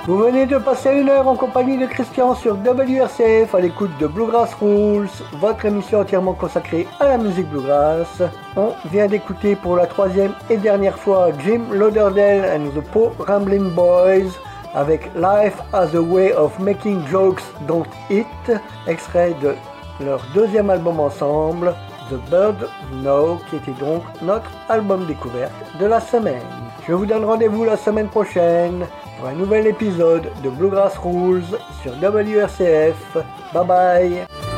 Vous venez de passer une heure en compagnie de Christian sur WRCF à l'écoute de Bluegrass Rules, votre émission entièrement consacrée à la musique bluegrass. On vient d'écouter pour la troisième et dernière fois Jim Lauderdale and the Po Ramblin' Boys avec Life as a Way of Making Jokes, Don't It, extrait de leur deuxième album ensemble, The Bird Know, qui était donc notre album découverte de la semaine. Je vous donne rendez-vous la semaine prochaine pour un nouvel épisode de Bluegrass Rules sur WRCF. Bye bye.